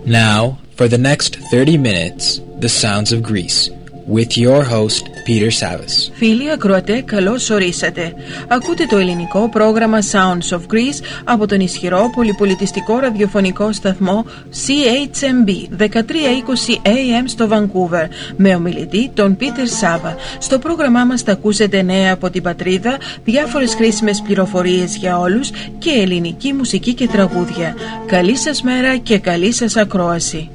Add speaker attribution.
Speaker 1: Now, for the next 30 minutes, the sounds of Greece, with your host, Peter Savas.
Speaker 2: Φίλοι ακροατέ, καλώς ορίσατε. Ακούτε το ελληνικό πρόγραμμα Sounds of Greece από τον ισχυρό πολυπολιτιστικό ραδιοφωνικό σταθμό CHMB 1320 AM στο Vancouver, με ομιλητή τον Peter Sava. Στο πρόγραμμά μας θα ακούσετε νέα από την πατρίδα, διάφορες χρήσιμες πληροφορίες για όλους και ελληνική μουσική και τραγούδια. Καλή σας μέρα και καλή σας ακρόαση.